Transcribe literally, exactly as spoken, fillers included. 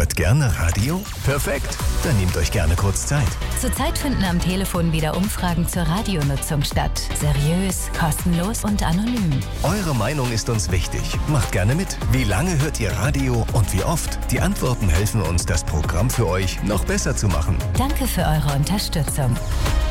Hört gerne Radio? Perfekt, dann nehmt euch gerne kurz Zeit. Zurzeit finden am Telefon wieder Umfragen zur Radionutzung statt. Seriös, kostenlos und anonym. Eure Meinung ist uns wichtig. Macht gerne mit. Wie lange hört ihr Radio und wie oft? Die Antworten helfen uns, das Programm für euch noch besser zu machen. Danke für eure Unterstützung.